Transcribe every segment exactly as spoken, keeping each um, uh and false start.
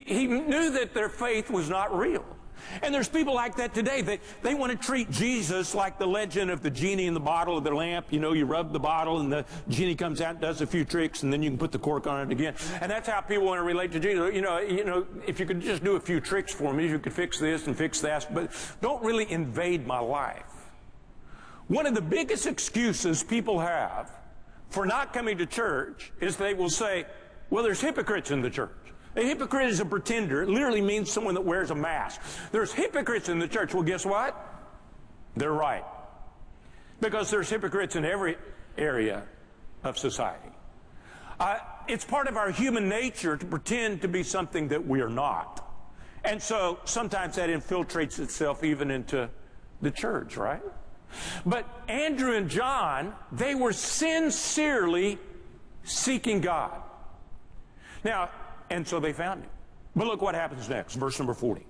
he knew that their faith was not real. And there's people like that today. They, they want to treat Jesus like the legend of the genie in the bottle of the lamp. You know, you rub the bottle and the genie comes out and does a few tricks and then you can put the cork on it again. And that's how people want to relate to Jesus. You know, you know, if you could just do a few tricks for me, you could fix this and fix that, but don't really invade my life. One of the biggest excuses people have for not coming to church is they will say, well, there's hypocrites in the church. A hypocrite is a pretender. It literally means someone that wears a mask. There's hypocrites in the church. Well, guess what? They're right. Because there's hypocrites in every area of society. Uh, it's part of our human nature to pretend to be something that we are not. And so sometimes that infiltrates itself even into the church, right? But Andrew and John, they were sincerely seeking God. Now, and so they found him. But look what happens next, verse number forty.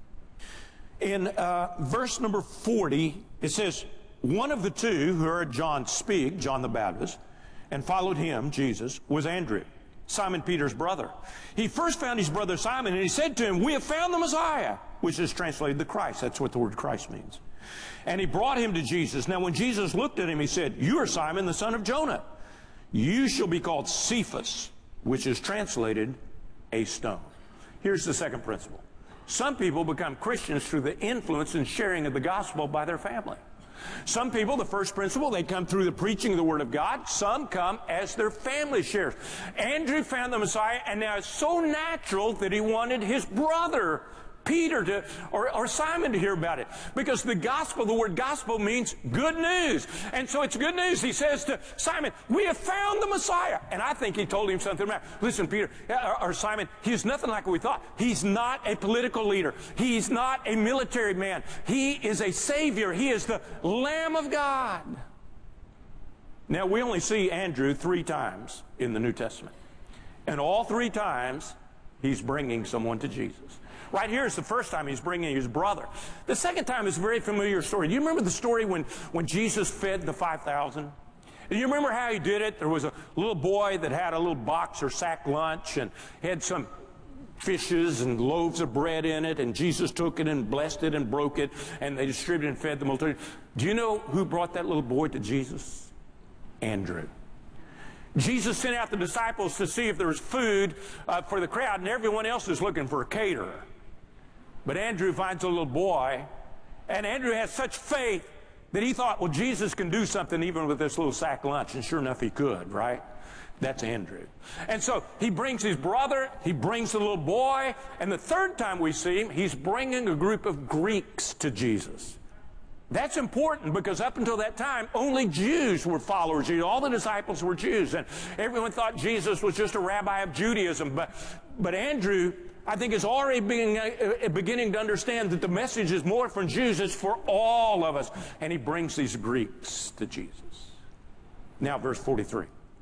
In uh, verse number forty, it says, one of the two who heard John speak, John the Baptist, and followed him, Jesus, was Andrew, Simon Peter's brother. He first found his brother Simon, and he said to him, we have found the Messiah, which is translated the Christ. That's what the word Christ means. And he brought him to Jesus. Now when Jesus looked at him, he said, you are Simon, the son of Jonah. You shall be called Cephas, which is translated a stone. Here's the second principle. Some people become Christians through the influence and sharing of the gospel by their family. Some people, the first principle, they come through the preaching of the Word of God. Some come as their family shares. Andrew found the Messiah, and now it's so natural that he wanted his brother Peter to, or, or Simon to hear about it. Because the gospel, the word gospel means good news. And so it's good news. He says to Simon, we have found the Messiah. And I think he told him something about, listen, Peter, or, or Simon, he's nothing like we thought. He's not a political leader. He's not a military man. He is a Savior. He is the Lamb of God. Now, we only see Andrew three times in the New Testament. And all three times, he's bringing someone to Jesus. Right here is the first time he's bringing his brother. The second time is a very familiar story. Do you remember the story when, when Jesus fed the five thousand? Do you remember how he did it? There was a little boy that had a little box or sack lunch and had some fishes and loaves of bread in it, and Jesus took it and blessed it and broke it, and they distributed and fed the multitude. Do you know who brought that little boy to Jesus? Andrew. Jesus sent out the disciples to see if there was food uh, for the crowd, and everyone else is looking for a caterer. But Andrew finds a little boy, and Andrew has such faith that he thought, well, Jesus can do something even with this little sack lunch, and sure enough, he could, right? That's Andrew. And so he brings his brother, he brings the little boy, and the third time we see him, he's bringing a group of Greeks to Jesus. That's important because up until that time, only Jews were followers. All the disciples were Jews, and everyone thought Jesus was just a rabbi of Judaism. But, but Andrew, I think, is already being, uh, beginning to understand that the message is more for Jews, it's for all of us. And he brings these Greeks to Jesus. Now, verse forty-three.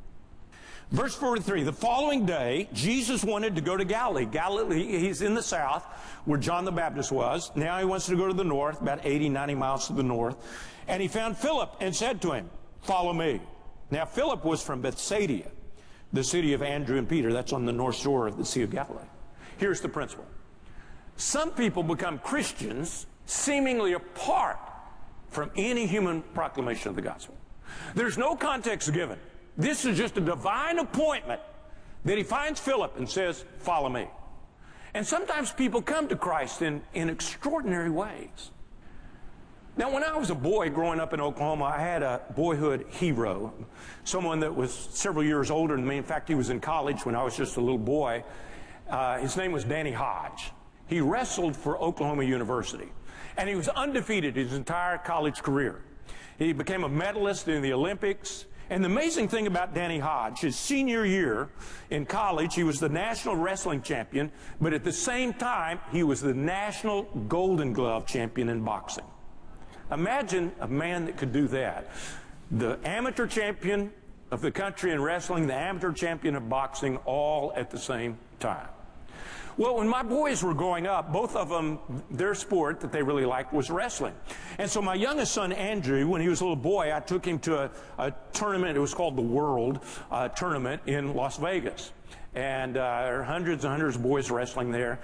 Verse forty-three, the following day, Jesus wanted to go to Galilee. Galilee, he's in the south, where John the Baptist was. Now he wants to go to the north, about eighty, ninety miles to the north. And he found Philip and said to him, follow me. Now Philip was from Bethsaida, the city of Andrew and Peter. That's on the north shore of the Sea of Galilee. Here's the principle. Some people become Christians seemingly apart from any human proclamation of the gospel. There's no context given. This is just a divine appointment that he finds Philip and says, follow me. And sometimes people come to Christ in, in extraordinary ways. Now, when I was a boy growing up in Oklahoma, I had a boyhood hero, someone that was several years older than me. In fact, he was in college when I was just a little boy. Uh, his name was Danny Hodge. He wrestled for Oklahoma University, and he was undefeated his entire college career. He became a medalist in the Olympics. And the amazing thing about Danny Hodge, his senior year in college, he was the national wrestling champion, but at the same time, he was the national Golden Glove champion in boxing. Imagine a man that could do that. The amateur champion of the country in wrestling, the amateur champion of boxing, all at the same time. Well, when my boys were growing up, both of them, their sport that they really liked was wrestling. And so my youngest son, Andrew, when he was a little boy, I took him to a, a tournament. It was called the World uh, Tournament in Las Vegas. And uh, there were hundreds and hundreds of boys wrestling there.